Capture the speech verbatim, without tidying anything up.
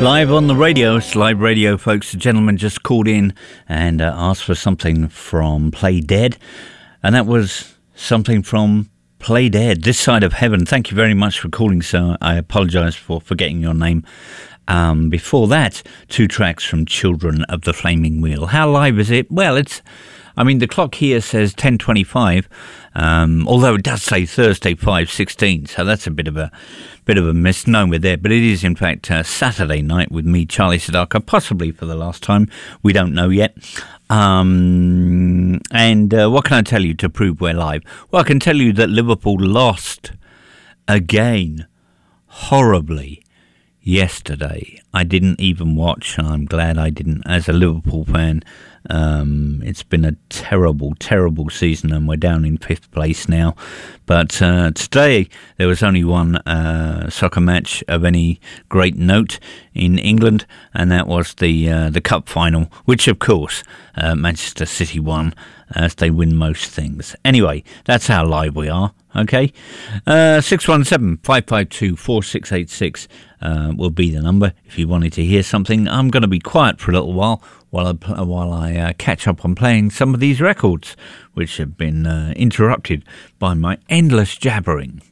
Live on the radio, it's live radio, folks. A gentleman just called in and uh, asked for something from Play Dead, and that was something from Play Dead, This Side of Heaven. Thank you very much for calling, sir. I apologise for forgetting your name. Um, before that, two tracks from Children of the Flaming Wheel. How live is it? Well, it's... I mean, the clock here says ten twenty-five, um, although it does say Thursday five sixteen, so that's a bit of a bit of a misnomer there. But it is, in fact, uh, Saturday night with me, Charlie Sedaka, possibly for the last time. We don't know yet. Um, and uh, what can I tell you to prove we're live? Well, I can tell you that Liverpool lost again, horribly, yesterday. I didn't even watch, and I'm glad I didn't. As a Liverpool fan, um, it's been a terrible, terrible season, and we're down in fifth place now. But uh, today there was only one uh, soccer match of any great note in England, and that was the uh, the cup final, which of course uh, Manchester City won, as they win most things. Anyway, that's how live we are. Okay, uh, six one seven, five five two, four six eight six uh, will be the number if you wanted to hear something. I'm going to be quiet for a little while while I, while I uh, catch up on playing some of these records, which have been uh, interrupted by my endless jabbering.